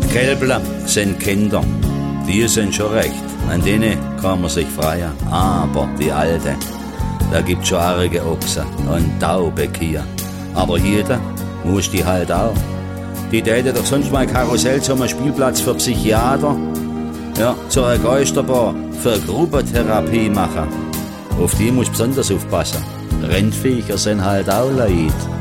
Kälbler sind Kinder, die sind schon recht, an denen kann man sich freien. Aber die Alte, da gibt's schon arge Ochsen und taube Kühe. Aber jeder muss die halt auch. Die täte doch sonst mal Karussell zum Spielplatz für Psychiater, ja, zur Geisterbahn, für Gruppentherapie machen. Auf die muss besonders aufpassen. Rindviecher sind halt auch Leid.